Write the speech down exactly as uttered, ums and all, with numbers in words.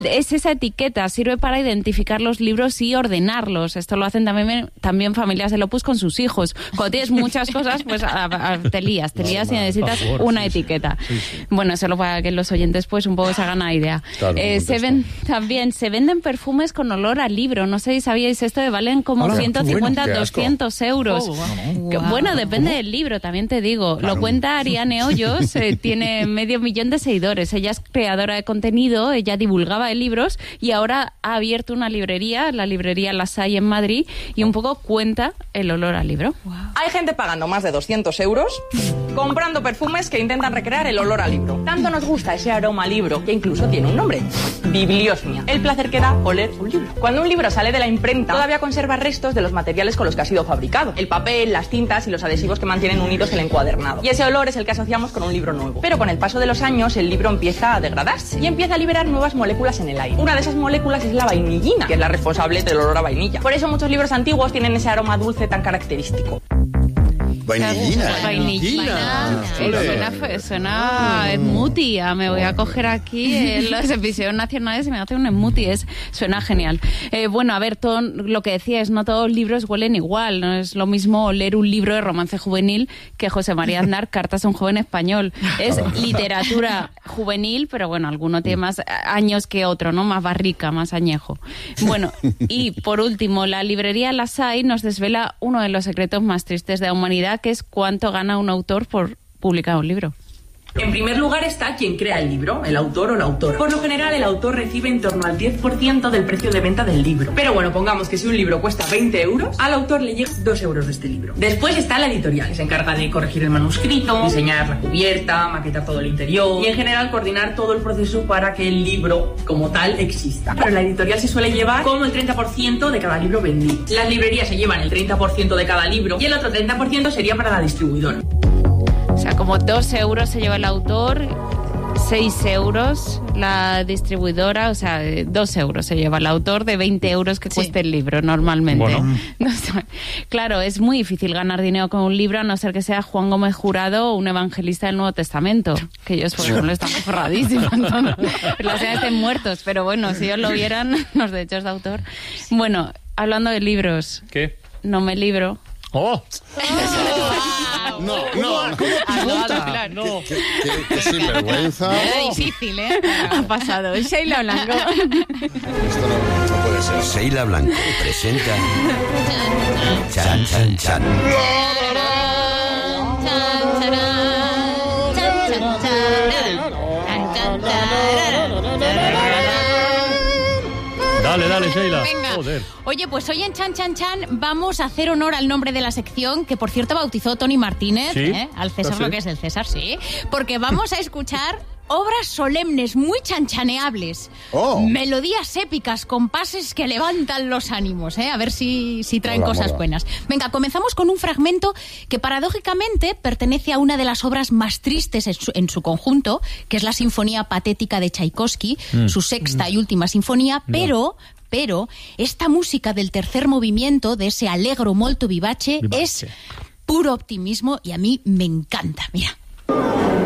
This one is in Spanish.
Es esa etiqueta, sirve para identificar los libros y ordenarlos. Esto lo hacen también, también familias del Opus con sus hijos. Cuando tienes muchas cosas, pues a, a, te lías, te lías y necesitas favor, una sí, etiqueta. Sí, sí. Bueno, solo para que los oyentes pues un poco se hagan la idea. Claro, eh, se ven, también se venden perfumes con olor a libro. No sé si sabíais esto, de valen como Hola, ciento cincuenta, bueno, doscientos euros. Oh, wow. Wow. Bueno, depende ¿Cómo? del libro, también te digo. Claro. Lo cuenta Ariane Hoyos, eh, tiene medio millón de seguidores. Ella es creadora de contenido, ella divulgaba de libros y ahora ha abierto una librería, la librería Las Hay en Madrid, y un poco cuenta el olor al libro. Wow. Hay gente pagando más de doscientos euros comprando perfumes que intentan recrear el olor al libro. Tanto nos gusta ese aroma al libro que incluso tiene un nombre: bibliosmia. El placer que da oler un libro. Cuando un libro sale de la imprenta, todavía conserva restos de los materiales con los que ha sido fabricado: el papel, las tintas y los adhesivos que mantienen unidos el encuadernado. Y ese olor es el que asociamos con un libro nuevo. Pero con el paso de los años, el libro empieza a degradarse y empieza a liberar nuevas moléculas en el aire. Una de esas moléculas es la vainillina, que es la responsable del olor a vainilla. Por eso muchos libros antiguos tienen ese aroma dulce tan característico. Vainillina. Vainillina. Suena, suena smoothie. Me voy a coger aquí en los episodios nacionales y me hace un smoothie. Es, suena genial. Eh, bueno, a ver, todo lo que decías, no todos los libros huelen igual. No es lo mismo leer un libro de romance juvenil que José María Aznar, Cartas a un joven español. Es literatura juvenil, pero bueno, alguno tiene más años que otro, ¿no? Más barrica, más añejo. Bueno, y por último, la librería Las Hay nos desvela uno de los secretos más tristes de la humanidad, que es cuánto gana un autor por publicar un libro. En primer lugar está quien crea el libro, el autor o la autora. Por lo general, el autor recibe en torno al diez por ciento del precio de venta del libro. Pero bueno, pongamos que si un libro cuesta veinte euros, al autor le llega dos euros de este libro. Después está la editorial, que se encarga de corregir el manuscrito, diseñar la cubierta, maquetar todo el interior y en general coordinar todo el proceso para que el libro como tal exista. Pero la editorial se suele llevar como el treinta por ciento de cada libro vendido. Las librerías se llevan el treinta por ciento de cada libro y el otro treinta por ciento sería para la distribuidora. O sea, como dos euros se lleva el autor, seis euros la distribuidora, o sea, dos euros se lleva el autor de veinte euros que cuesta sí. el libro normalmente. Bueno. No sé. Claro, es muy difícil ganar dinero con un libro, a no ser que sea Juan Gómez Jurado o un evangelista del Nuevo Testamento, que ellos, por ejemplo, están forradísimos. Los estén muertos, pero bueno, si ellos lo vieran, los derechos de autor. Bueno, hablando de libros. ¿Qué? No me libro. ¡Oh! No, no, ¿cómo pregunta? Claro. No. ¿Qué, qué, qué sinvergüenza? Era difícil, ¿eh? Ha pasado. Sheila Blanco. Esto no, no puede ser. Sheila Blanco presenta Chan Chan Chan. Dale, dale, Sheila. Venga. Joder. Oye, pues hoy en Chan Chan Chan vamos a hacer honor al nombre de la sección, que por cierto bautizó Tony Martínez, ¿Sí? ¿eh? Al César ¿Sí? lo que es del César, sí. Porque vamos a escuchar obras solemnes, muy chanchaneables. Oh. Melodías épicas, compases que levantan los ánimos, ¿eh? A ver si, si traen Mola, cosas mola. buenas. Venga, comenzamos con un fragmento que paradójicamente pertenece a una de las obras más tristes en su, en su conjunto, que es la Sinfonía Patética de Tchaikovsky, mm. su sexta mm. y última sinfonía, pero... Pero esta música del tercer movimiento, de ese allegro molto vivace, vivace, es puro optimismo y a mí me encanta. Mira.